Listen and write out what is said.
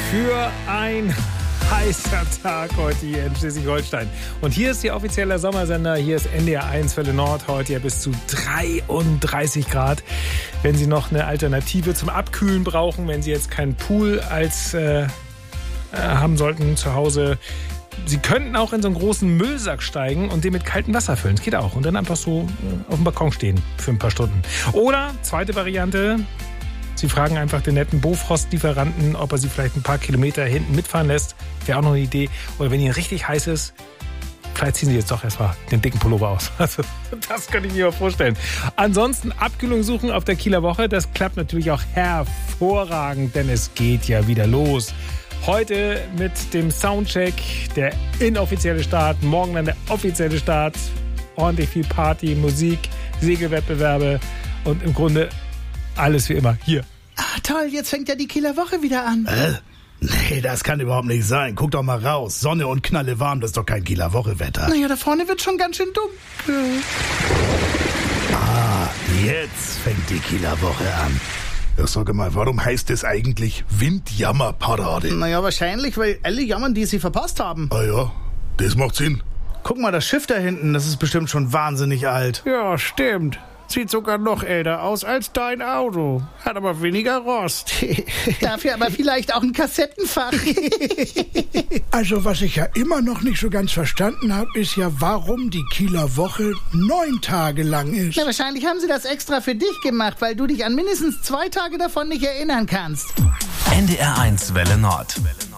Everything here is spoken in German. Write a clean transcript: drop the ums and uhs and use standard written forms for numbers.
für ein heißer Tag heute hier in Schleswig-Holstein. Und hier ist Ihr offizieller Sommersender. Hier ist NDR 1 Welle Nord. Heute ja bis zu 33 Grad. Wenn Sie noch eine Alternative zum Abkühlen brauchen, wenn Sie jetzt keinen Pool als haben sollten zu Hause, Sie könnten auch in so einen großen Müllsack steigen und den mit kaltem Wasser füllen. Das geht auch. Und dann einfach so auf dem Balkon stehen für ein paar Stunden. Oder, zweite Variante, Sie fragen einfach den netten Bofrost-Lieferanten, ob er Sie vielleicht ein paar Kilometer hinten mitfahren lässt. Wäre auch noch eine Idee. Oder wenn Ihnen richtig heiß ist, vielleicht ziehen Sie jetzt doch erstmal den dicken Pullover aus. Also, das könnte ich mir auch vorstellen. Ansonsten Abkühlung suchen auf der Kieler Woche. Das klappt natürlich auch hervorragend, denn es geht ja wieder los. Heute mit dem Soundcheck, der inoffizielle Start. Morgen dann der offizielle Start. Ordentlich viel Party, Musik, Segelwettbewerbe und im Grunde alles wie immer hier. Ah, toll, jetzt fängt ja die Kieler Woche wieder an. Nee, das kann überhaupt nicht sein. Guck doch mal raus. Sonne und Knalle warm, das ist doch kein Kieler Woche-Wetter. Naja, da vorne wird schon ganz schön dunkel. Ah, jetzt fängt die Kieler Woche an. Ja, sag mal, warum heißt es eigentlich Windjammerparade? Naja, wahrscheinlich, weil alle jammern, die sie verpasst haben. Ah ja, das macht Sinn. Guck mal, das Schiff da hinten, das ist bestimmt schon wahnsinnig alt. Ja, stimmt. Sieht sogar noch älter aus als dein Auto. Hat aber weniger Rost. Dafür aber vielleicht auch ein Kassettenfach. Also was ich ja immer noch nicht so ganz verstanden habe, ist ja, warum die Kieler Woche 9 Tage lang ist. Na, wahrscheinlich haben sie das extra für dich gemacht, weil du dich an mindestens 2 Tage davon nicht erinnern kannst. NDR 1 Welle Nord.